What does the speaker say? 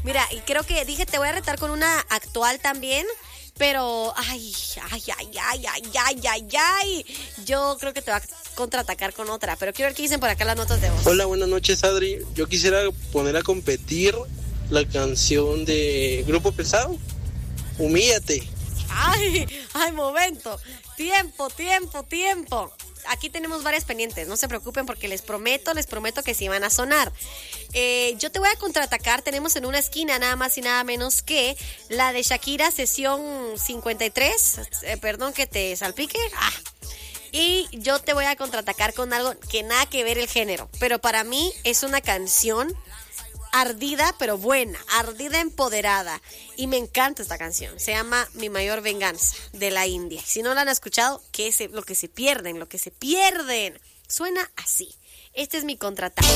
Mira, y creo que dije, te voy a retar con una actual también. Pero, ay. Yo creo que te va a contraatacar con otra. Pero quiero ver qué dicen por acá las notas de voz. Hola, buenas noches, Adri. Yo quisiera poner a competir la canción de Grupo Pesado, Humíllate. Ay, momento. Tiempo. Aquí tenemos varias pendientes, no se preocupen porque les prometo que sí van a sonar. Yo te voy a contraatacar, tenemos en una esquina nada más y nada menos que la de Shakira, sesión 53, perdón que te salpique. Y yo te voy a contraatacar con algo que nada que ver el género, pero para mí es una canción ardida pero buena, ardida empoderada, y me encanta esta canción. Se llama Mi Mayor Venganza, de la India. Si no la han escuchado, ¿qué es lo que se pierden? Suena así. Este es mi contraataque.